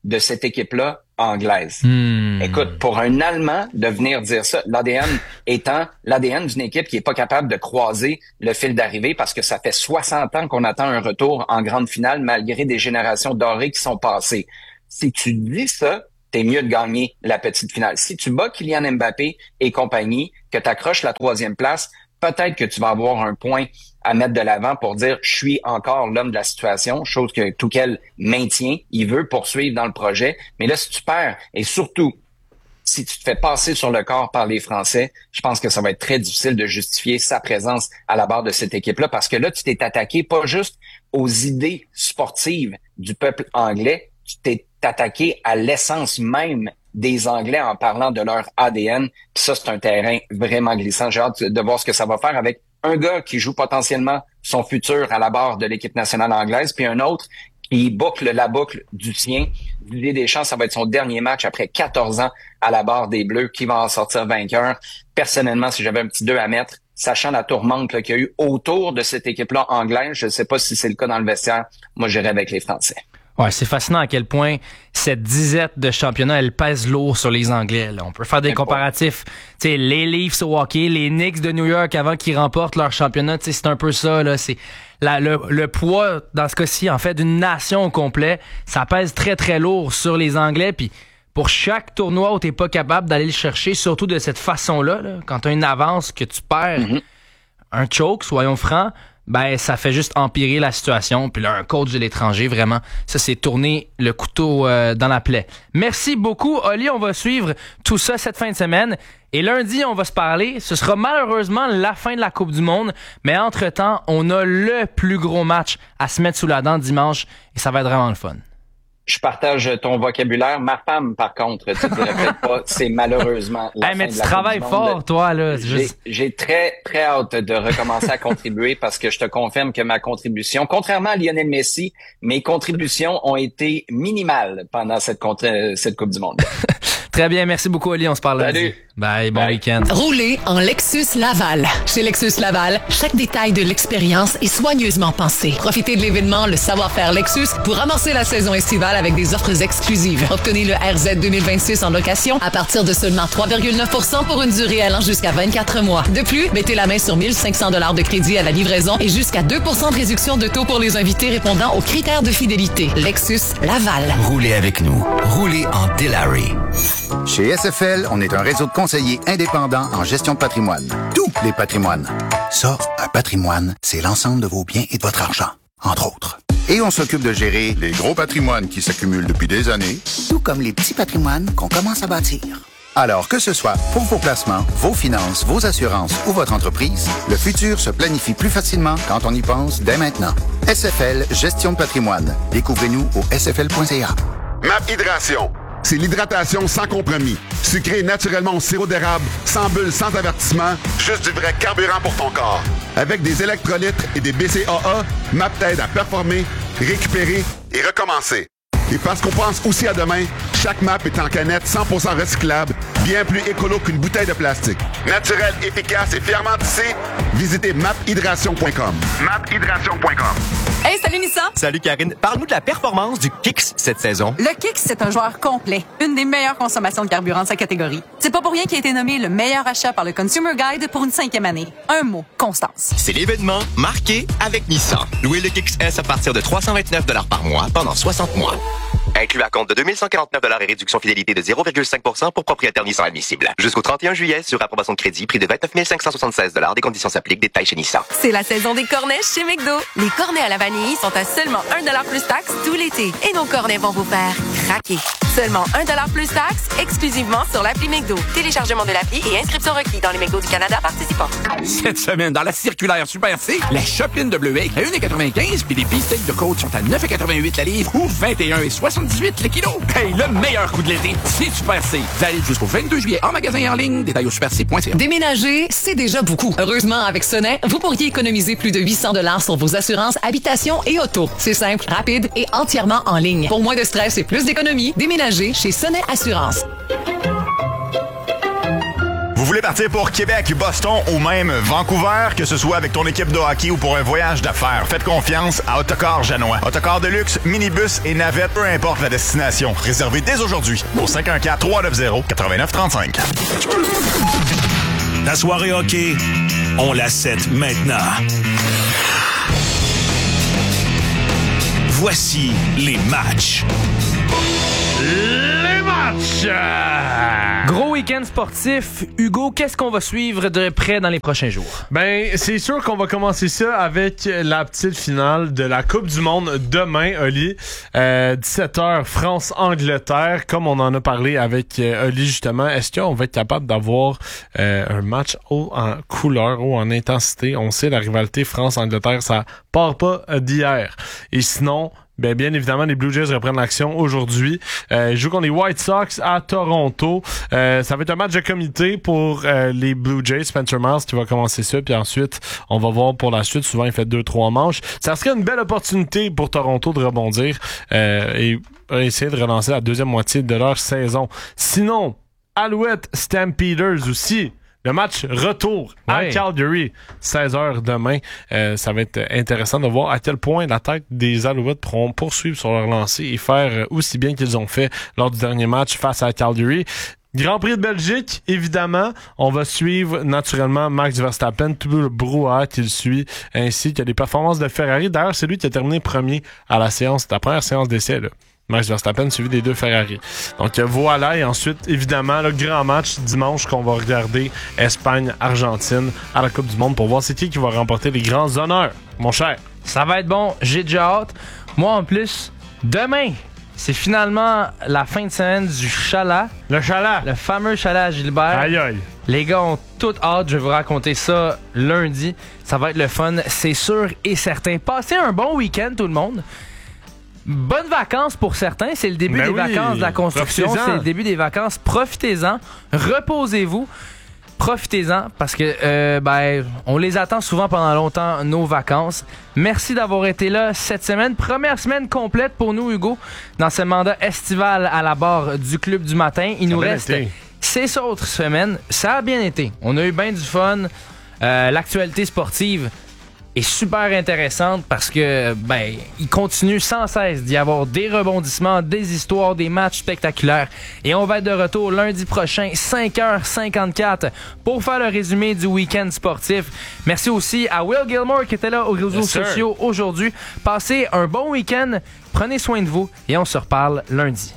de cette équipe-là anglaise. Hmm. Écoute, pour un Allemand de venir dire ça, l'A D N étant l'A D N d'une équipe qui est pas capable de croiser le fil d'arrivée parce que ça fait soixante ans qu'on attend un retour en grande finale malgré des générations dorées qui sont passées. Si tu dis ça, t'es mieux de gagner la petite finale. Si tu bats Kylian Mbappé et compagnie, que tu accroches la troisième place, peut-être que tu vas avoir un point à mettre de l'avant pour dire « je suis encore l'homme de la situation », chose que Tuchel maintient, il veut poursuivre dans le projet. Mais là, si tu perds, et surtout, si tu te fais passer sur le corps par les Français, je pense que ça va être très difficile de justifier sa présence à la barre de cette équipe-là, parce que là, tu t'es attaqué pas juste aux idées sportives du peuple anglais, tu t'es attaqué à l'essence même des Anglais en parlant de leur A D N. Puis ça, c'est un terrain vraiment glissant. J'ai hâte de voir ce que ça va faire avec un gars qui joue potentiellement son futur à la barre de l'équipe nationale anglaise, puis un autre qui boucle la boucle du sien. Didier Deschamps, ça va être son dernier match après quatorze ans à la barre des Bleus. Qui va en sortir vainqueur? Personnellement, si j'avais un petit deux à mettre, sachant la tourmente là, qu'il y a eu autour de cette équipe-là anglaise, je ne sais pas si c'est le cas dans le vestiaire, moi j'irais avec les Français. Ouais, c'est fascinant à quel point cette disette de championnat, elle pèse lourd sur les Anglais. Là. On peut faire des Même comparatifs. Tu sais, les Leafs au hockey, les Knicks de New York avant qu'ils remportent leur championnat, tu sais, c'est un peu ça. Là. C'est la, le, le poids, dans ce cas-ci, en fait, d'une nation au complet, ça pèse très, très lourd sur les Anglais. Puis pour chaque tournoi où t'es pas capable d'aller le chercher, surtout de cette façon-là, là, quand t'as une avance que tu perds, mm-hmm. un choke, soyons francs, ben ça fait juste empirer la situation. Puis là, un coach de l'étranger, vraiment, ça c'est tourner le couteau euh, dans la plaie. Merci beaucoup, Oli. On va suivre tout ça cette fin de semaine. Et lundi, on va se parler. Ce sera malheureusement la fin de la Coupe du Monde. Mais entre-temps, on a le plus gros match à se mettre sous la dent dimanche. Et ça va être vraiment le fun. Je partage ton vocabulaire. Ma femme, par contre, tu te dirais peut-être pas, c'est malheureusement la hey, fin mais de tu la travailles Coupe du Monde. fort, toi, là. J'ai, juste... j'ai très, très hâte de recommencer à contribuer parce que je te confirme que ma contribution, contrairement à Lionel Messi, mes contributions ont été minimales pendant cette, contre- cette Coupe du Monde. Très bien, merci beaucoup, Oli. On se parle lundi. Salut. Bye, bon Bye. week-end. Roulez en Lexus Laval. Chez Lexus Laval, chaque détail de l'expérience est soigneusement pensé. Profitez de l'événement Le Savoir-faire Lexus pour amorcer la saison estivale avec des offres exclusives. Obtenez le R Z deux mille vingt-six en location à partir de seulement trois virgule neuf pour cent pour une durée allant jusqu'à vingt-quatre mois. De plus, mettez la main sur mille cinq cents dollars de crédit à la livraison et jusqu'à deux pour cent de réduction de taux pour les invités répondant aux critères de fidélité. Lexus Laval. Roulez avec nous. Roulez en Delary. Chez S F L, on est un réseau de conseillers indépendants en gestion de patrimoine. Tous les patrimoines. Ça, un patrimoine, c'est l'ensemble de vos biens et de votre argent, entre autres. Et on s'occupe de gérer les gros patrimoines qui s'accumulent depuis des années, tout comme les petits patrimoines qu'on commence à bâtir. Alors que ce soit pour vos placements, vos finances, vos assurances ou votre entreprise, le futur se planifie plus facilement quand on y pense dès maintenant. S F L Gestion de patrimoine. Découvrez-nous au s f l point c a. MAP Hydration. C'est l'hydratation sans compromis. Sucré naturellement au sirop d'érable, sans bulles, sans avertissement, juste du vrai carburant pour ton corps. Avec des électrolytes et des B C A A, MAP t'aide à performer, récupérer et recommencer. Et parce qu'on pense aussi à demain, chaque MAP est en canette cent pour cent recyclable, bien plus écolo qu'une bouteille de plastique. Naturel, efficace et fièrement tissé, visitez map hydration point com. map hydration point com. Hey, salut Nissan! Salut Karine. Parle-nous de la performance du Kicks cette saison. Le Kicks, c'est un joueur complet. Une des meilleures consommations de carburant de sa catégorie. C'est pas pour rien qu'il a été nommé le meilleur achat par le Consumer Guide pour une cinquième année. Un mot, constance. C'est l'événement marqué avec Nissan. Louez le Kicks S à partir de trois cent vingt-neuf dollars par mois pendant soixante mois. Inclus à compte de deux mille cent quarante-neuf dollars et réduction fidélité de zéro virgule cinq pour cent pour propriétaires Nissan admissibles. Jusqu'au trente et un juillet, sur approbation de crédit, prix de vingt-neuf mille cinq cent soixante-seize dollars. Des conditions s'appliquent. Détails chez Nissan. C'est la saison des cornets chez McDo. Les cornets à la vanille sont à seulement un dollar plus taxe tout l'été. Et nos cornets vont vous faire craquer. Seulement un dollar plus taxe, exclusivement sur l'appli McDo. Téléchargement de l'appli et inscription requis dans les McDo du Canada participants. Cette semaine, dans la circulaire Super C, la chopeline de bleuet est à un dollar quatre-vingt-quinze puis les beefsteaks de côte sont à neuf dollars quatre-vingt-huit la livre ou vingt et un dollars soixante-dix-huit le kilo. Hey, le meilleur coup de l'été, c'est Super C. Valide jusqu'au vingt-deux juillet en magasin et en ligne. Détails au super c point c a. Déménager, c'est déjà beaucoup. Heureusement, avec Sonnet, vous pourriez économiser plus de huit cents dollars sur vos assurances habitation et auto. C'est simple, rapide et entièrement en ligne. Pour moins de stress et plus d'économie, déménagez chez Sonnet Assurance. Vous Vous voulez partir pour Québec, Boston ou même Vancouver, que ce soit avec ton équipe de hockey ou pour un voyage d'affaires, faites confiance à Autocar Janois. Autocar de luxe, minibus et navette, peu importe la destination. Réservez dès aujourd'hui au cinq un quatre, trois neuf zéro, neuf neuf trois cinq. Ta soirée hockey, on la set maintenant. Voici les matchs. Les matchs! Gros week-end sportif. Hugo, qu'est-ce qu'on va suivre de près dans les prochains jours? Ben, c'est sûr qu'on va commencer ça avec la petite finale de la Coupe du Monde demain, Oli. Euh, dix-sept heures, France-Angleterre. Comme on en a parlé avec euh, Oli, justement, est-ce qu'on va être capable d'avoir euh, un match haut en couleur, haut en intensité? On sait, la rivalité France-Angleterre, ça part pas d'hier. Et sinon... Ben, bien évidemment, les Blue Jays reprennent l'action aujourd'hui. Euh, ils jouent contre les White Sox à Toronto. Euh, ça va être un match de comité pour euh, les Blue Jays. Spencer Miles qui va commencer ça, puis ensuite, on va voir pour la suite. Souvent, il fait deux, trois manches. Ça serait une belle opportunité pour Toronto de rebondir euh, et essayer de relancer la deuxième moitié de leur saison. Sinon, Alouette Stampeders aussi. Le match retour à ouais. Calgary, seize heures demain. Euh, ça va être intéressant de voir à quel point la tête des Alouettes pourront poursuivre sur leur lancée et faire aussi bien qu'ils ont fait lors du dernier match face à Calgary. Grand Prix de Belgique, évidemment. On va suivre naturellement Max Verstappen, tout le brouhaha qu'il suit, ainsi que les performances de Ferrari. D'ailleurs, c'est lui qui a terminé premier à la séance, la première séance d'essai, là. Max Verstappen suivi des deux Ferrari. Donc voilà, et ensuite, évidemment, le grand match dimanche qu'on va regarder, Espagne-Argentine à la Coupe du Monde pour voir c'est qui qui va remporter les grands honneurs, mon cher. Ça va être bon, j'ai déjà hâte. Moi, en plus, demain, c'est finalement la fin de semaine du Chalat. Le Chalat. Le fameux Chalat à Gilbert. Aïe aïe. Les gars ont toute hâte, je vais vous raconter ça lundi. Ça va être le fun, c'est sûr et certain. Passez un bon week-end, tout le monde. Bonnes vacances pour certains, c'est le début ben des oui, vacances de la construction, profitez-en. c'est le début des vacances, profitez-en, reposez-vous, profitez-en parce que euh, ben on les attend souvent pendant longtemps nos vacances. Merci d'avoir été là cette semaine, première semaine complète pour nous Hugo dans ce mandat estival à la barre du Club du matin. Il Ça nous a bien reste été. six autres semaines, ça a bien été, on a eu bien du fun, euh, l'actualité sportive est super intéressante parce que ben il continue sans cesse d'y avoir des rebondissements, des histoires, des matchs spectaculaires. Et on va être de retour lundi prochain, cinq heures cinquante-quatre, pour faire le résumé du week-end sportif. Merci aussi à Will Gilmore qui était là aux réseaux Yes, sir. sociaux aujourd'hui. Passez un bon week-end, prenez soin de vous et on se reparle lundi.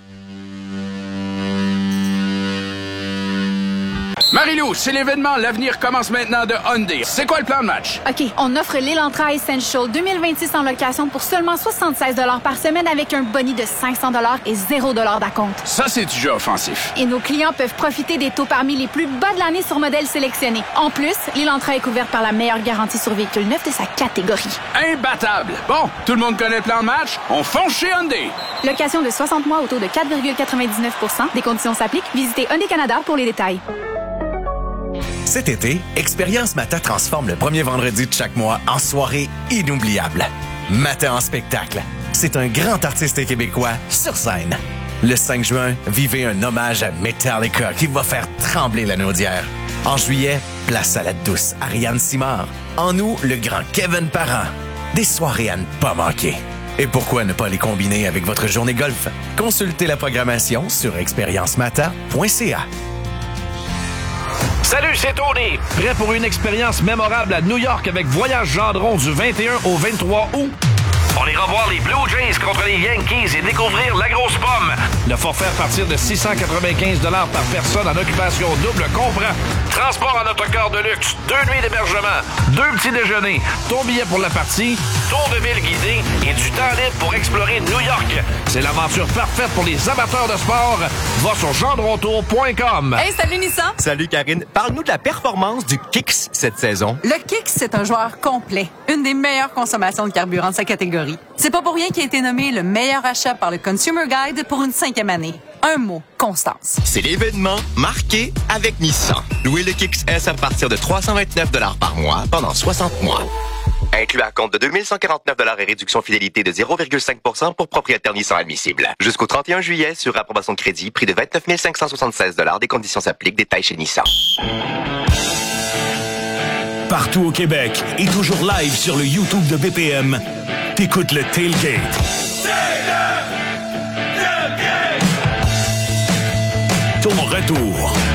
Marie-Lou, c'est l'événement L'avenir commence maintenant de Hyundai. C'est quoi le plan de match? OK, on offre l'Elantra Essential deux mille vingt-six en location pour seulement soixante-seize dollars par semaine avec un boni de cinq cents dollars et zéro dollars d'acompte. Ça, c'est du jeu offensif. Et nos clients peuvent profiter des taux parmi les plus bas de l'année sur modèles sélectionnés. En plus, l'Elantra est couvert par la meilleure garantie sur véhicule neuf de sa catégorie. Imbattable. Bon, tout le monde connaît le plan de match? On fonce chez Hyundai. Location de soixante mois au taux de quatre virgule quatre-vingt-dix-neuf pour cent. Des conditions s'appliquent. Visitez Hyundai Canada pour les détails. Cet été, Expérience Mata transforme le premier vendredi de chaque mois en soirée inoubliable. Mata en spectacle. C'est un grand artiste québécois sur scène. Le cinq juin, vivez un hommage à Metallica qui va faire trembler la naudière. En juillet, place à la douce Ariane Simard. En août, le grand Kevin Parent. Des soirées à ne pas manquer. Et pourquoi ne pas les combiner avec votre journée golf? Consultez la programmation sur expérience mata point c a. Salut, c'est Tony. Prêt pour une expérience mémorable à New York avec Voyage Gendron du vingt et un au vingt-trois août? On ira voir les Blue Jays contre les Yankees et découvrir la grosse pomme. Le forfait à partir de six cent quatre-vingt-quinze dollars par personne en occupation double comprend transport en autocar de luxe, deux nuits d'hébergement, deux petits déjeuners, ton billet pour la partie, tour de ville guidé et du temps libre pour explorer New York. C'est l'aventure parfaite pour les amateurs de sport. Va sur gendrontour point com. Hey, salut Nissan! Salut Karine. Parle-nous de la performance du Kicks cette saison. Le Kicks, c'est un joueur complet. Une des meilleures consommations de carburant de sa catégorie. C'est pas pour rien qu'il a été nommé le meilleur achat par le Consumer Guide pour une cinquième année. Un mot, constance. C'est l'événement marqué avec Nissan. Louez le Kicks S à partir de trois cent vingt-neuf dollars par mois pendant soixante mois. Inclus à compte de deux mille cent quarante-neuf dollars et réduction fidélité de zéro virgule cinq pour cent pour propriétaire Nissan admissible. Jusqu'au trente et un juillet, sur approbation de crédit, prix de vingt-neuf mille cinq cent soixante-seize dollars. Des conditions s'appliquent. Détails chez Nissan. Partout au Québec et toujours live sur le YouTube de B P M, t'écoutes le Tailgate. Ton retour